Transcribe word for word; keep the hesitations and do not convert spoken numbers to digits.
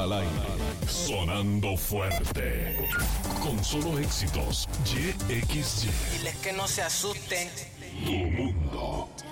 al aire. Sonando fuerte. Con solo éxitos. Y X Y. Diles que no se asusten. Tu mundo.